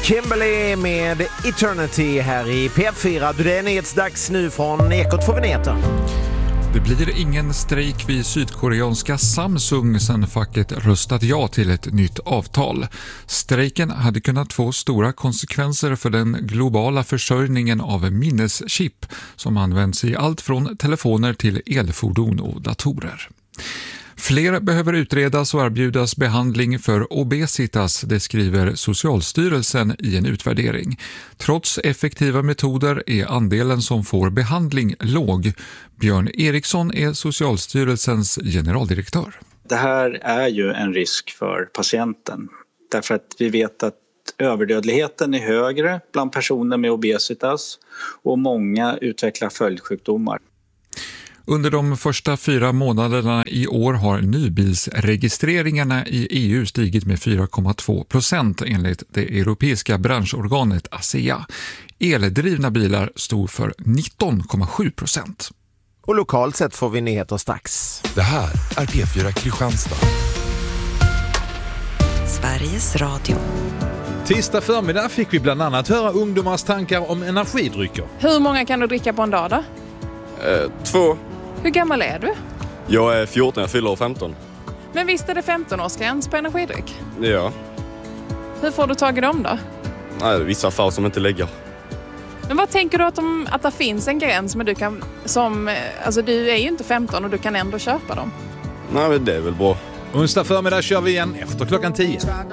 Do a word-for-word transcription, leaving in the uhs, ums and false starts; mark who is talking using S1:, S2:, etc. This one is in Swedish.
S1: Kimberly med Eternity här i P fyra. Det är nyhetsdags nu från Ekot får vi nyheter.
S2: Det blir ingen strejk vid sydkoreanska Samsung sedan facket röstat ja till ett nytt avtal. Strejken hade kunnat få stora konsekvenser för den globala försörjningen av minneschip som används i allt från telefoner till elfordon och datorer. Fler behöver utredas och erbjudas behandling för obesitas, det skriver Socialstyrelsen i en utvärdering. Trots effektiva metoder är andelen som får behandling låg. Björn Eriksson är Socialstyrelsens generaldirektör.
S3: Det här är ju en risk för patienten därför att vi vet att överdödligheten är högre bland personer med obesitas och många utvecklar följdsjukdomar.
S2: Under de första fyra månaderna i år har nybilsregistreringarna i E U stigit med fyra komma två procent enligt det europeiska branschorganet ASEA. Eldrivna bilar stod för nitton komma sju procent.
S1: Och lokalt sett får vi nyheter strax.
S4: Det här är P fyra Kristianstad.
S5: Sveriges Radio.
S6: Tisdag förmiddag fick vi bland annat höra ungdomars tankar om energidrycker.
S7: Hur många kan du dricka på en dag då?
S8: Eh, två.
S7: Hur gammal är du?
S8: Jag är fjorton, jag fyller femton.
S7: Men visst är det femton-årsgräns på energidryck?
S8: Ja.
S7: Hur får du tag i dem då?
S8: Nej, vissa fall som inte lägger.
S7: Men vad tänker du att, de, att det finns en gräns men du kan, som, alltså du är ju inte femton och du kan ändå köpa dem?
S8: Nej, men det är väl bra.
S6: Onsdag förmiddag kör vi igen efter klockan tio.